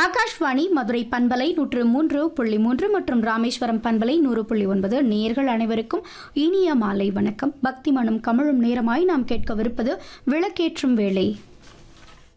ஆகாஷ்வாணி மதுரை பண்பலை 103.3 மற்றும் ராமேஸ்வரம் பண்பலை 100.9 நேயர்கள் அனைவருக்கும் இனிய மாலை வணக்கம். பக்தி மனம் கமழும் நேரமாய் நாம் கேட்கவிருப்பது விளக்கேற்றும் வேளை.